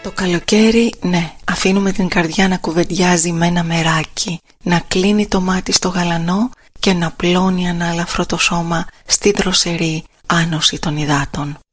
Το καλοκαίρι, ναι, αφήνουμε την καρδιά να κουβεντιάζει με ένα μεράκι, να κλείνει το μάτι στο γαλανό και να πλώνει ανάλαφρο το σώμα στη δροσερή άνοση των υδάτων.